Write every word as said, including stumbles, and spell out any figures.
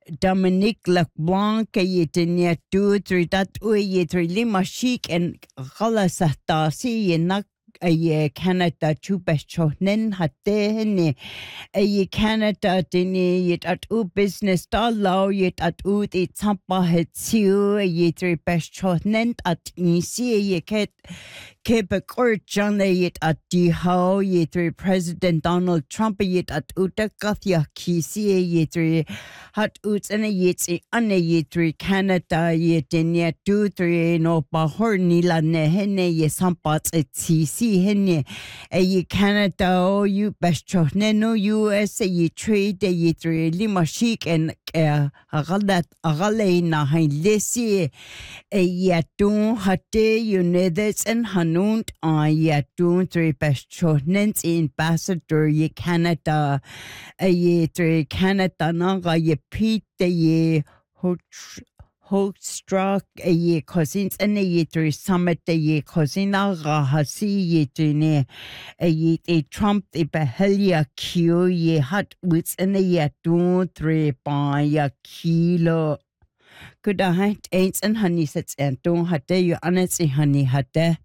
Dominique LeBlanc yetenia tu tridat u yetri lima chic and galasata si yenak a Canada chubeschonen hatte ne a Canada dini yet at u business da law yet at u the tampa het siu yetri beschonen at isi yeket Quebec or John yet at di how yetri President Donald Trump yet at utakathia kisi yetri hat uts and a yetsi ane yetri Canada yet in yet two three no bahor nila nehene ye sampats et si hene a ye Canada o you bestcho neno U S a ye trade a yetri lima chic and uh agalat agale na hain lesi a yatun hatte unedets and hanund a yatun three bestcho nens ambassador ye Canada a ye three Canada nanga ye Pete ye Hochstra a ye cousins and a ye three summit a ye cousina rahasi ye tune a ye a Trump a behelia q ye hat wits and a ye two three by ya kilo. Good night, ain't and honey sets and don't have you honestly honey had there.